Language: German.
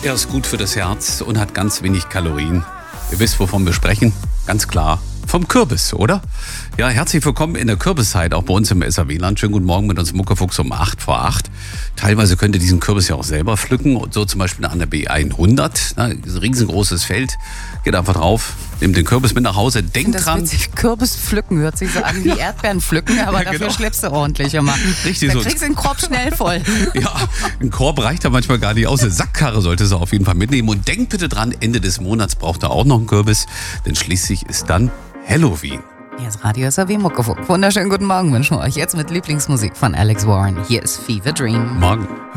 Er ist gut für das Herz und hat ganz wenig Kalorien. Ihr wisst, wovon wir sprechen? Ganz klar. Vom Kürbis, oder? Ja, herzlich willkommen in der Kürbiszeit, auch bei uns im SAW-Land. Schönen guten Morgen mit uns Muckefuchs um 8 vor 8. Teilweise könnt ihr diesen Kürbis ja auch selber pflücken. Und so zum Beispiel an der B100. Ein riesengroßes Feld. Geht einfach drauf, nehmt den Kürbis mit nach Hause. Denkt das dran. Witzig, Kürbis pflücken hört sich so an wie Erdbeeren pflücken, aber dafür schleppst du ordentlich immer. Richtig da so. kriegst du den Korb schnell voll. Ja, ein Korb reicht da manchmal gar nicht aus. Eine Sackkarre sollte sie auf jeden Fall mitnehmen. Und denkt bitte dran, Ende des Monats braucht ihr auch noch einen Kürbis. Denn schließlich ist dann Halloween. Hier ist Radio SAW Muckefuchs. Wunderschönen guten Morgen wünschen wir euch jetzt mit Lieblingsmusik von Alex Warren. Hier ist Fever Dream. Morgen.